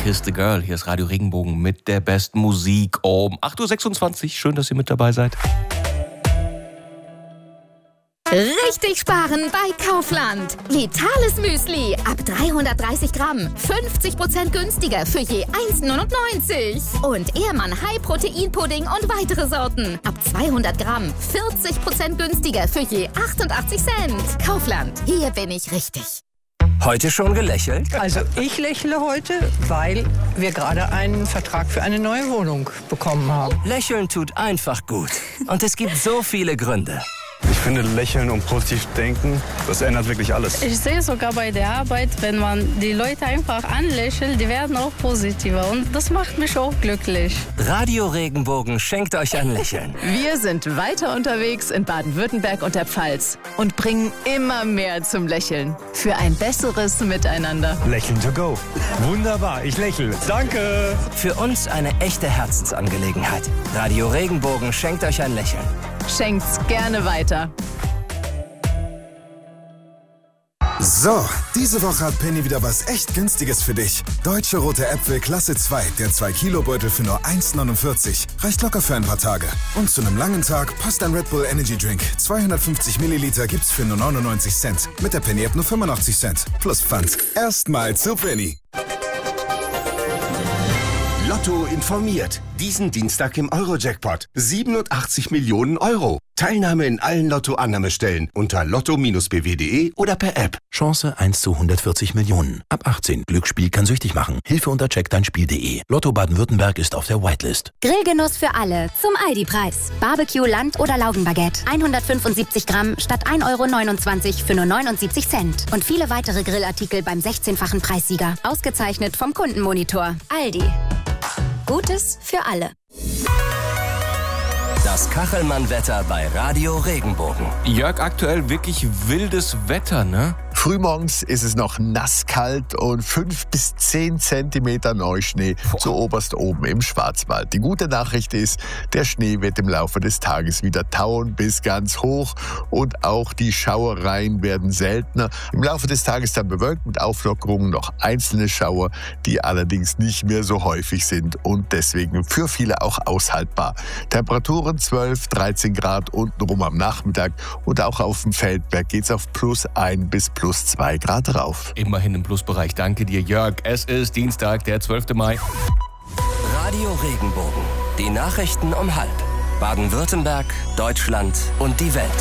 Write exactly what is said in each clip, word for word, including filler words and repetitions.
Kiss the Girl. Hier ist Radio Regenbogen mit der besten Musik um acht Uhr sechsundzwanzig. Schön, dass ihr mit dabei seid. Richtig sparen bei Kaufland. Vitales Müsli ab dreihundertdreißig Gramm. fünfzig Prozent günstiger für je eins neunundneunzig. Und Ehrmann High Protein Pudding und weitere Sorten ab zweihundert Gramm. vierzig Prozent günstiger für je achtundachtzig Cent. Kaufland, hier bin ich richtig. Heute schon gelächelt? Also ich lächle heute, weil wir gerade einen Vertrag für eine neue Wohnung bekommen haben. Lächeln tut einfach gut. Und es gibt so viele Gründe. Ich finde, lächeln und positiv denken, das ändert wirklich alles. Ich sehe sogar bei der Arbeit, wenn man die Leute einfach anlächelt, die werden auch positiver. Und das macht mich auch glücklich. Radio Regenbogen schenkt euch ein Lächeln. Wir sind weiter unterwegs in Baden-Württemberg und der Pfalz und bringen immer mehr zum Lächeln. Für ein besseres Miteinander. Lächeln to go. Wunderbar, ich lächle. Danke. Für uns eine echte Herzensangelegenheit. Radio Regenbogen schenkt euch ein Lächeln. Schenkt's gerne weiter. So, diese Woche hat Penny wieder was echt Günstiges für dich. Deutsche rote Äpfel Klasse zwei, der zwei Kilo Beutel für nur eins neunundvierzig. Reicht locker für ein paar Tage. Und zu einem langen Tag passt ein Red Bull Energy Drink. zweihundertfünfzig Milliliter gibt's für nur neunundneunzig Cent. Mit der Penny App nur fünfundachtzig Cent. Plus Pfand. Erstmal zu Penny. Lotto informiert. Diesen Dienstag im Euro-Jackpot. siebenundachtzig Millionen Euro. Teilnahme in allen Lotto-Annahmestellen unter lotto b w punkt de oder per App. Chance eins zu hundertvierzig Millionen. Ab achtzehn. Glücksspiel kann süchtig machen. Hilfe unter check dein spiel punkt de. Lotto Baden-Württemberg ist auf der Whitelist. Grillgenuss für alle zum Aldi-Preis. Barbecue, Land- oder Laugenbaguette. hundertfünfundsiebzig Gramm statt ein Euro neunundzwanzig für nur neunundsiebzig Cent. Und viele weitere Grillartikel beim sechzehnfachen Preissieger. Ausgezeichnet vom Kundenmonitor. Aldi. Gutes für alle. Das Kachelmann-Wetter bei Radio Regenbogen. Jörg, aktuell wirklich wildes Wetter, ne? Frühmorgens ist es noch nasskalt und fünf bis zehn Zentimeter Neuschnee, Boah. so oberst oben im Schwarzwald. Die gute Nachricht ist, der Schnee wird im Laufe des Tages wieder tauen bis ganz hoch und auch die Schauereien werden seltener. Im Laufe des Tages dann bewölkt mit Auflockerungen noch einzelne Schauer, die allerdings nicht mehr so häufig sind und deswegen für viele auch aushaltbar. Temperaturen zwölf, dreizehn Grad untenrum am Nachmittag und auch auf dem Feldberg geht's auf plus ein bis plus zwei Grad rauf. Immerhin im Plusbereich. Danke dir, Jörg. Es ist Dienstag, der zwölfte Mai. Radio Regenbogen. Die Nachrichten um halb. Baden-Württemberg, Deutschland und die Welt.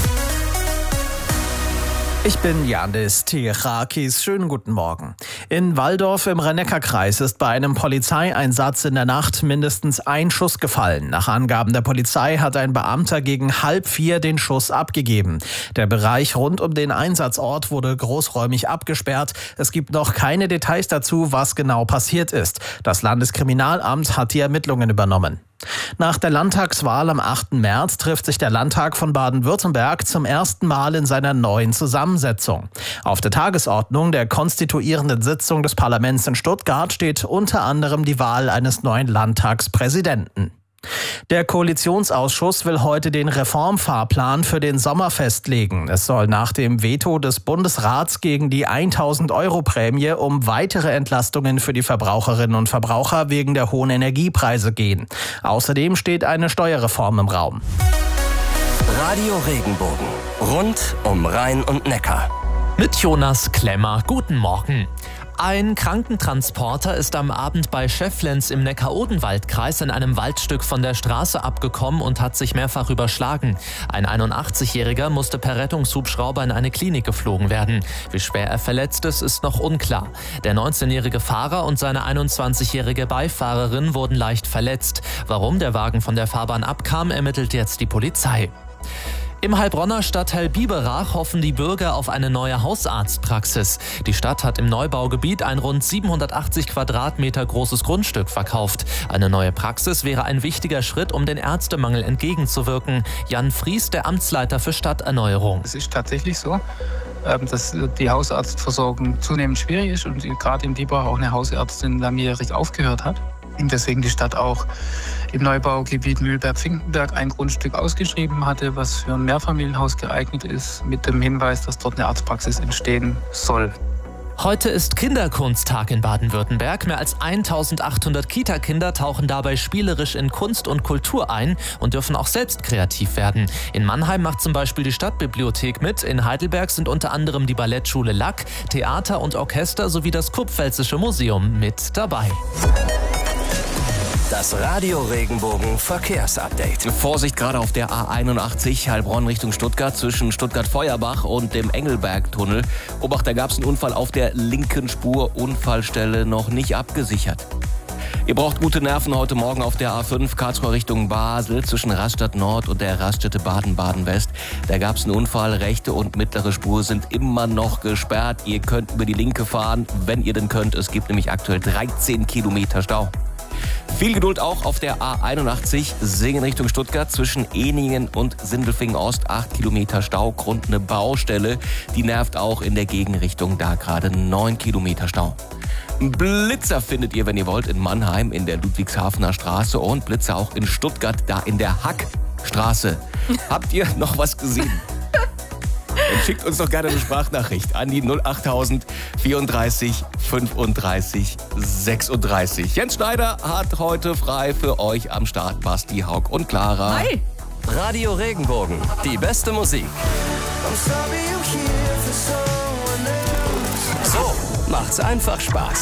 Ich bin Janis Terakis. Schönen guten Morgen. In Walldorf im Rhein-Neckar-Kreis ist bei einem Polizeieinsatz in der Nacht mindestens ein Schuss gefallen. Nach Angaben der Polizei hat ein Beamter gegen halb vier den Schuss abgegeben. Der Bereich rund um den Einsatzort wurde großräumig abgesperrt. Es gibt noch keine Details dazu, was genau passiert ist. Das Landeskriminalamt hat die Ermittlungen übernommen. Nach der Landtagswahl am achten März trifft sich der Landtag von Baden-Württemberg zum ersten Mal in seiner neuen Zusammensetzung. Auf der Tagesordnung der konstituierenden Sitzung des Parlaments in Stuttgart steht unter anderem die Wahl eines neuen Landtagspräsidenten. Der Koalitionsausschuss will heute den Reformfahrplan für den Sommer festlegen. Es soll nach dem Veto des Bundesrats gegen die tausend Euro Prämie um weitere Entlastungen für die Verbraucherinnen und Verbraucher wegen der hohen Energiepreise gehen. Außerdem steht eine Steuerreform im Raum. Radio Regenbogen. Rund um Rhein und Neckar. Mit Jonas Klemmer. Guten Morgen. Ein Krankentransporter ist am Abend bei Schefflenz im Neckar-Odenwald-Kreis in einem Waldstück von der Straße abgekommen und hat sich mehrfach überschlagen. Ein einundachtzigjähriger musste per Rettungshubschrauber in eine Klinik geflogen werden. Wie schwer er verletzt ist, ist noch unklar. Der neunzehnjährige Fahrer und seine einundzwanzigjährige Beifahrerin wurden leicht verletzt. Warum der Wagen von der Fahrbahn abkam, ermittelt jetzt die Polizei. Im Heilbronner Stadtteil Biberach hoffen die Bürger auf eine neue Hausarztpraxis. Die Stadt hat im Neubaugebiet ein rund siebenhundertachtzig Quadratmeter großes Grundstück verkauft. Eine neue Praxis wäre ein wichtiger Schritt, um den Ärztemangel entgegenzuwirken. Jan Fries, der Amtsleiter für Stadterneuerung. Es ist tatsächlich so, dass die Hausarztversorgung zunehmend schwierig ist und gerade in Biberach auch eine Hausärztin langjährig aufgehört hat. Und deswegen die Stadt auch im Neubaugebiet Mühlberg-Finkenberg ein Grundstück ausgeschrieben hatte, was für ein Mehrfamilienhaus geeignet ist, mit dem Hinweis, dass dort eine Arztpraxis entstehen soll. Heute ist Kinderkunsttag in Baden-Württemberg. Mehr als eintausendachthundert Kita-Kinder tauchen dabei spielerisch in Kunst und Kultur ein und dürfen auch selbst kreativ werden. In Mannheim macht zum Beispiel die Stadtbibliothek mit. In Heidelberg sind unter anderem die Ballettschule Lack, Theater und Orchester sowie das Kurpfälzische Museum mit dabei. Das Radio Regenbogen Verkehrsupdate. Vorsicht gerade auf der A einundachtzig, Heilbronn Richtung Stuttgart, zwischen Stuttgart-Feuerbach und dem Engelberg-Tunnel. Obacht, da gab es einen Unfall auf der linken Spur, Unfallstelle noch nicht abgesichert. Ihr braucht gute Nerven heute Morgen auf der A fünf, Karlsruhe Richtung Basel, zwischen Rastatt Nord und der Raststätte Baden-Baden-West. Da gab es einen Unfall, rechte und mittlere Spur sind immer noch gesperrt. Ihr könnt über die linke fahren, wenn ihr denn könnt. Es gibt nämlich aktuell dreizehn Kilometer Stau. Viel Geduld auch auf der A einundachtzig, Singen Richtung Stuttgart, zwischen Ehningen und Sindelfingen Ost, acht Kilometer Stau, Grund eine Baustelle. Die nervt auch in der Gegenrichtung, da gerade neun Kilometer Stau. Blitzer findet ihr, wenn ihr wollt, in Mannheim in der Ludwigshafener Straße und Blitzer auch in Stuttgart, da in der Hackstraße. Habt ihr noch was gesehen? Dann schickt uns doch gerne eine Sprachnachricht an die null achttausend vierunddreißig fünfunddreißig sechsunddreißig. Jens Schneider hat heute frei für euch am Start. Basti, Haug und Clara. Hi! Radio Regenbogen, die beste Musik. So macht's einfach Spaß.